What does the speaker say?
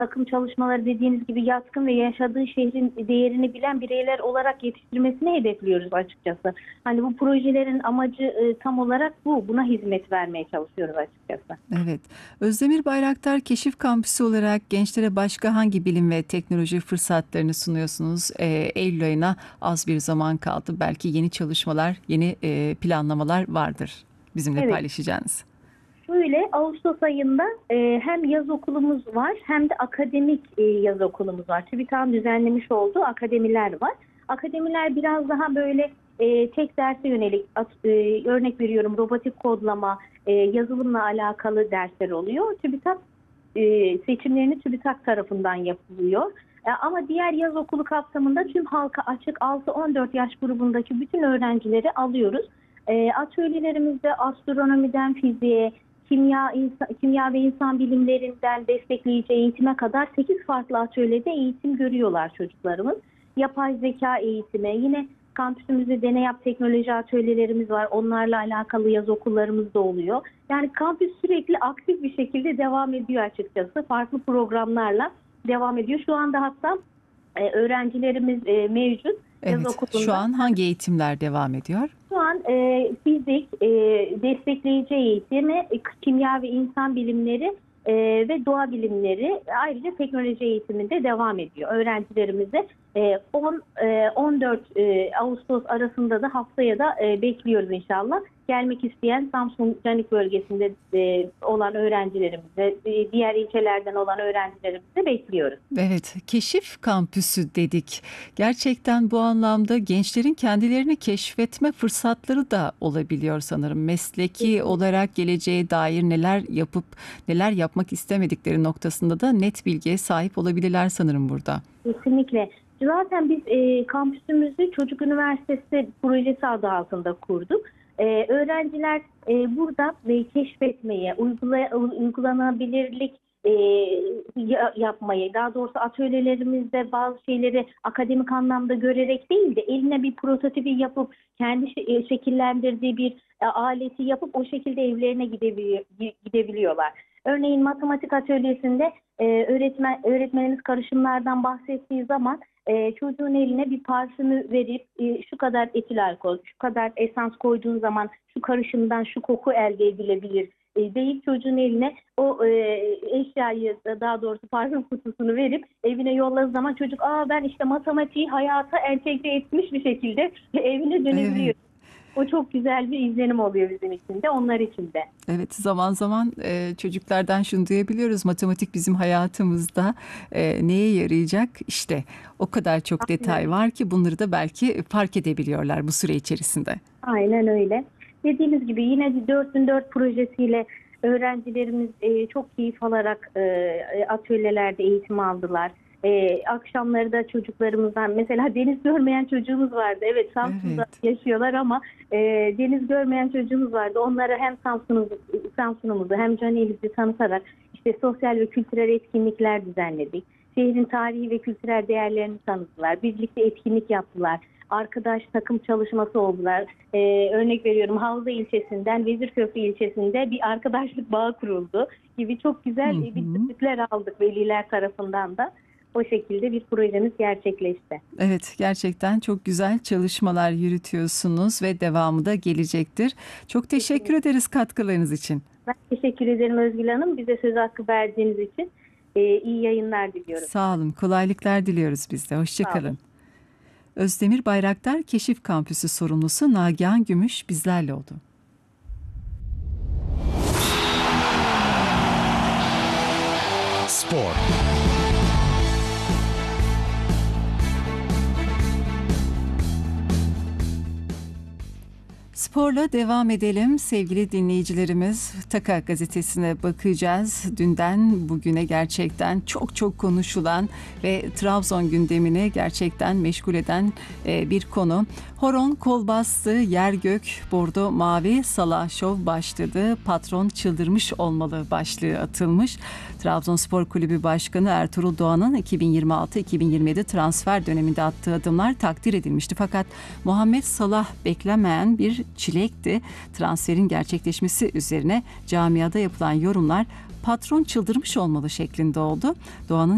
takım çalışmaları dediğiniz gibi yatkın ve yaşadığı şehrin değerini bilen bireyler olarak yetiştirmesini hedefliyoruz açıkçası. Hani bu projelerin amacı tam olarak bu. Buna hizmet vermeye çalışıyoruz açıkçası. Evet. Özdemir Bayraktar Keşif Kampüsü olarak gençlere başka hangi bilim ve teknoloji fırsatlarını sunuyorsunuz? Eylül ayına az bir zaman kaldı. Belki yeni çalışmalar, yeni planlamalar vardır bizimle Evet. paylaşacağınız. Şöyle Ağustos ayında hem yaz okulumuz var hem de akademik yaz okulumuz var. TÜBİTAK'ın düzenlemiş olduğu akademiler var. Akademiler biraz daha böyle tek derse yönelik, örnek veriyorum robotik kodlama, yazılımla alakalı dersler oluyor. TÜBİTAK seçimlerini TÜBİTAK tarafından yapılıyor. Ama diğer yaz okulu kapsamında tüm halka açık 6-14 yaş grubundaki bütün öğrencileri alıyoruz. Atölyelerimizde astronomiden fiziğe, kimya ve insan bilimlerinden destekleyici eğitime kadar 8 farklı atölyede eğitim görüyorlar çocuklarımız. Yapay zeka eğitimi, yine kampüsümüzde deney yap teknoloji atölyelerimiz var. Onlarla alakalı yaz okullarımız da oluyor. Yani kampüs sürekli aktif bir şekilde devam ediyor açıkçası. Farklı programlarla devam ediyor. Şu anda hatta öğrencilerimiz mevcut yaz Evet. Şu okulunda. an hangi eğitimler devam ediyor? Şu an fizik, destekleyici eğitimi, kimya ve insan bilimleri ve doğa bilimleri, ayrıca teknoloji eğitiminde devam ediyor. Öğrencilerimize 14 Ağustos arasında da haftaya da bekliyoruz inşallah. Gelmek isteyen Samsun Canik bölgesinde olan öğrencilerimize, diğer ilçelerden olan öğrencilerimizi bekliyoruz. Evet, keşif kampüsü dedik. Gerçekten bu anlamda gençlerin kendilerini keşfetme fırsatları da olabiliyor sanırım. Mesleki olarak geleceğe dair neler yapıp neler yapmak istemedikleri noktasında da net bilgiye sahip olabilirler sanırım burada. Kesinlikle. Zaten biz kampüsümüzü Çocuk Üniversitesi projesi adı altında kurduk. Öğrenciler burada keşfetmeyi, uygulanabilirlik yapmayı, daha doğrusu atölyelerimizde bazı şeyleri akademik anlamda görerek değil de eline bir prototipi yapıp kendi şekillendirdiği bir aleti yapıp o şekilde evlerine gidebiliyorlar. Örneğin matematik atölyesinde öğretmenimiz karışımlardan bahsettiği zaman çocuğun eline bir parfümü verip şu kadar etil alkol, şu kadar esans koyduğun zaman şu karışımdan şu koku elde edilebilir deyip çocuğun eline o eşyayı, daha doğrusu parfüm kutusunu verip evine yolladığı zaman çocuk ben işte matematiği hayata entegre etmiş bir şekilde evine dönebiliyor. Evet. O çok güzel bir izlenim oluyor bizim için de, onlar için de. Evet, zaman zaman çocuklardan şunu duyabiliyoruz. Matematik bizim hayatımızda neye yarayacak? İşte o kadar çok detay Aynen. var ki bunları da belki fark edebiliyorlar bu süre içerisinde. Aynen öyle. Dediğimiz gibi yine 4x4 projesiyle öğrencilerimiz çok keyif alarak atölyelerde eğitim aldılar. Akşamları da çocuklarımızdan mesela deniz görmeyen çocuğumuz vardı. Evet, Samsun'da Evet. yaşıyorlar ama deniz görmeyen çocuğumuz vardı. Onlara hem Samsun'umuzu hem Canik'i tanıtarak işte sosyal ve kültürel etkinlikler düzenledik. Şehrin tarihi ve kültürel değerlerini tanıttılar. Birlikte etkinlik yaptılar. Arkadaş takım çalışması oldular. Örnek veriyorum, Havza ilçesinden Vezirköprü ilçesinde bir arkadaşlık bağı kuruldu gibi çok Hı güzel hı. bilgiler aldık veliler tarafından da. O şekilde bir projemiz gerçekleşti. Evet, gerçekten çok güzel çalışmalar yürütüyorsunuz ve devamı da gelecektir. Çok teşekkür Kesinlikle. ederiz katkılarınız için. Ben teşekkür ederim Özgül Hanım. Bize söz hakkı verdiğiniz için iyi yayınlar diliyorum. Sağ olun, kolaylıklar diliyoruz biz de. Hoşça Sağ olun. kalın. Özdemir Bayraktar Keşif Kampüsü sorumlusu Nagihan Gümüş bizlerle oldu. Spor. Sporla devam edelim sevgili dinleyicilerimiz. Taka gazetesine bakacağız. Dünden bugüne gerçekten çok konuşulan ve Trabzon gündemini gerçekten meşgul eden bir konu. Horon kol bastı, yer gök, bordo mavi, Salah şov başladı. Patron çıldırmış olmalı başlığı atılmış. Trabzonspor Kulübü Başkanı Ertuğrul Doğan'ın 2026-2027 transfer döneminde attığı adımlar takdir edilmişti. Fakat Muhammed Salah beklemeyen bir çilekti. Transferin gerçekleşmesi üzerine camiada yapılan yorumlar patron çıldırmış olmalı şeklinde oldu. Doğan'ın